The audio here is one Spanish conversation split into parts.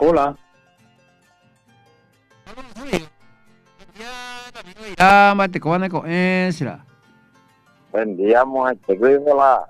Hola. Mate ko ne ko sira. Buen día, mujer. Hola.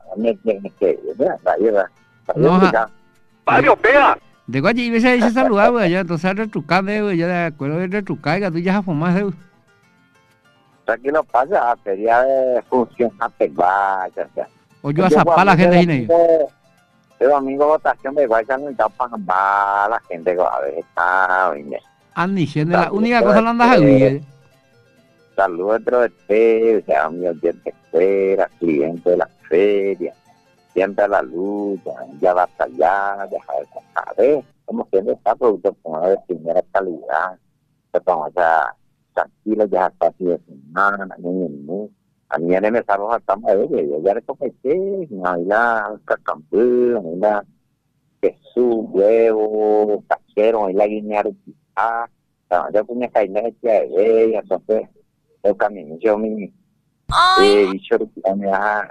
No ha. Mario, pega. De ko allí se dice saludar ya, entonces retrucar de ya de acuerdo de retrucar que tú ya fumas de. Aquí no pasa, feria de función vaya. O yo a zapar la gente ahí. El domingo votación me vaya no está para la gente que a veces está, oye. Andy, la única cosa no andas ahí. Saludos dentro de usted, o sea, mi oyente fuera, cliente de la feria, siempre a la luz, ya va hasta allá, deja de saber, como siempre está producto como de primera calidad, se toma ya tranquilo, ya está así de semana, a mí ya me salgo a cama de ella, ya le comenté, la cacambú, la queso, huevo, casero, la guinea de ya tenía caída de ella, entonces, el camino, yo mi dicho que me ha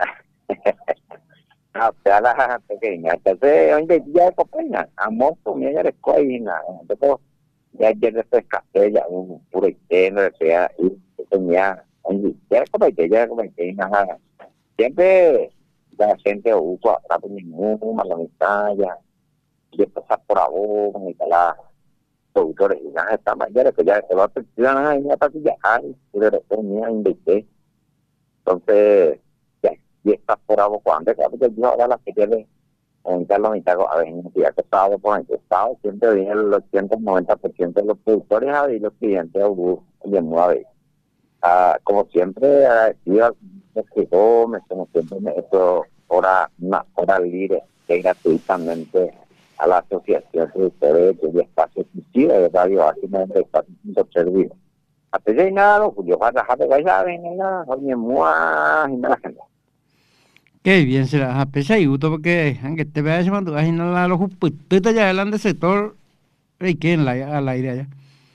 a la pequeña, entonces, oye, ya de copeña, a moto, me ya coina, entonces, ya después café, ya un puro interno, sea, y tenía, oye, ya de copeña, nada, siempre la gente usa, la ninguna, la mitad, ya, y pasar por la boca, y la productores y nada, esta mañana que ya se va a perder nada, ya para que ya hay, pero después me invité, entonces, ya, y está por algo cuando, porque yo ahora la que tiene, en la mitad, a ver, ya que estaba por el estado, siempre viene el 80-90% de los productores y los clientes de mueve. Como siempre, me quedó, como siempre, esto, una hora libre, que gratuitamente a la asociación de ustedes de espacio exclusivo de radio así no de espacio servido. Hasta ya nada, yo para dejar de bailar, nada, oye, mua, y nada. Qué bien será, a pesar y gusto porque aunque te veas cuando vas a los pupitos ya adelante sector, que en la al aire allá.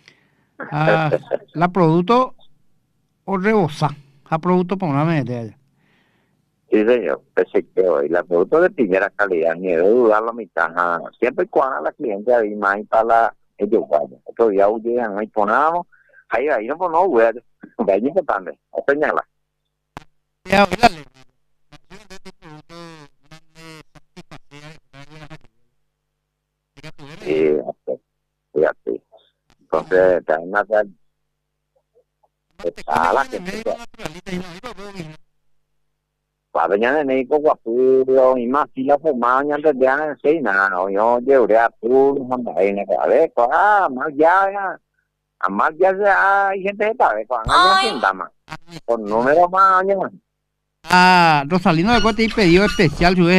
La producto o rebosa, a producto por una media allá. Sí, señor, pese que hoy la producto de primera calidad, ni de dudar la mitad, siempre y cuando la cliente ahí más y para la ellos vayan. Otro día llegan, ahí ponamos, ahí no ponemos, güey, de ahí importante, o señala. Ya, dale. Y fíjate, entonces, te una está la gente, para venir de México, guapuro, y más si la formaban antes de años, sí, nada, no, yo llevé a tú, a ver, más ya, a más ya hay gente que sabe, cuando años sin más, con números más años más. Rosalino de Cote y pedido especial, su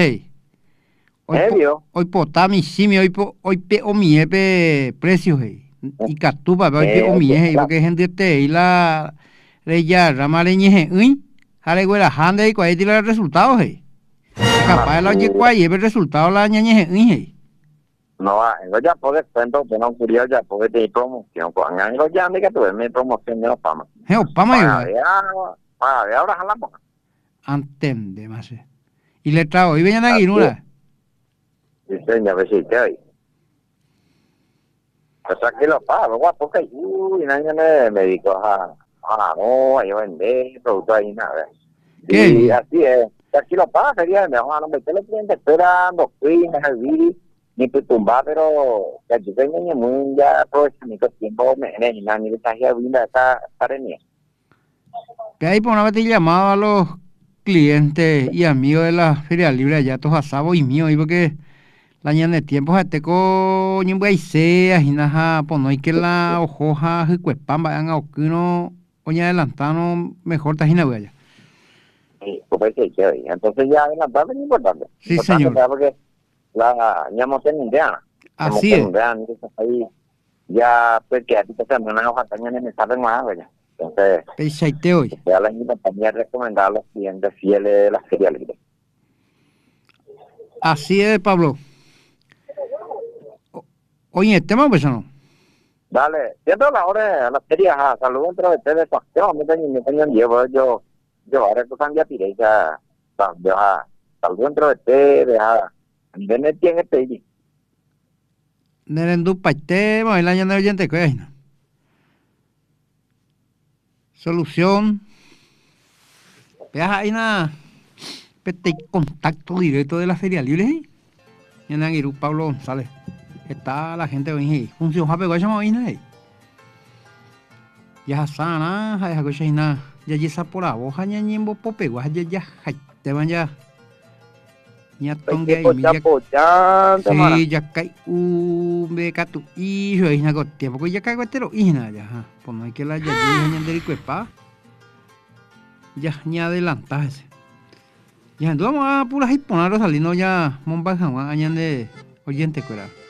hoy potami simi, hoy pe o mi precios, y catupa, hoy pe o mi porque gente te y la reya ramareñe, jale güey la handa y cuál tira el resultado, capaz de la oye cuál y el resultado la ñañe, no, ya por descuento, que no quería ya porque te promoción, cuando ya me que tuve mi promoción de Opama. Opama para ver, ahora jalamos. Antende más. Y le trago, y vengan aquí, ¿no? Sí, señor, sí, te oí. Pues aquí lo pago, guapo, que nadie me dijo, no, yo vendí, producto ahí, nada. Y así es, aquí lo pago, sería mejor, no me estoy cliente esperando, fui, me serví, ni te tumba, pero ya yo tengo muy ya aprovecho mi tiempo, ni le estás ya viendo esta parenía. Que ahí por una vez te llamaba a los clientes y amigos de la Feria Libre allá, todos asados y míos, y porque la ñana de tiempo a teco ni voy seas y nada, pues no hay que la ojoja y cuespan vayan a uno oña adelantano mejor tajina voy allá. Sí, pues entonces ya adelantado es importante. Sí, Importante, señor. porque la ñamos en indiana. Así es. Ahí ya, pues que a ti te salen una hoja también en el mensaje más, ¿verdad? Entonces, Peisaite hoy. ya la compañía recomendar a los clientes fieles de la Feria Libre. Así es, Pablo. Oye, el tema, pues no. Dale, siendo la hora de la feria, saludos entre ustedes, me tenían llevo, yo ahora que cambia tiré ya, saludos entre ustedes, ven el tiempo este. Nerendu paite, la ñana oyente que solución. Veas ahí nada. Este contacto directo de la Feria Libre. ¿Eh? Ñana Giru Pablo González. Está la gente hoy. Función Jape Guayama hoy. Ya sana, ya cochina. Ya yesa por la boja, ya ñembo pope, ya te van ya. Ya tongue y sí, ya cae beca tu hijo y na gote, porque ya cago entero y na ya, pues no hay que la ya de cuepa. Ya ni adelanta ese. Ya vamos a puras hiponaros saliendo ya monba jamás añade oyente cuera.